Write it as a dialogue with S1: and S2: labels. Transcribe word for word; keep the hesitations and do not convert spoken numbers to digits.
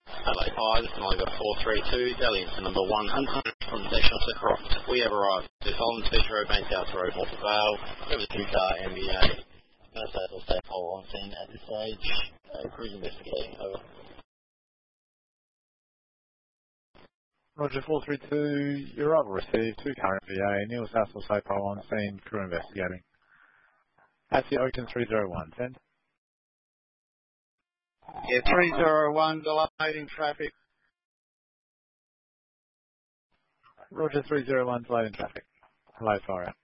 S1: Adelaide High, this is Mega four three two, Delhi to number one hundred from Station to Croft. We have arrived at Holland Fish Road, Bank House Road, North Vale. We have a two-car M B A. No sales or safe hole on scene at this stage. Uh, cruise investigating, over.
S2: Roger four three two, your arrival received, two-car M B A, Neil South or safe hole on scene, crew investigating. That's the Ocean three zero one, send.
S3: Yeah, three zero one, delayed in traffic.
S2: Roger three zero one, delayed in traffic. Hello, fire out.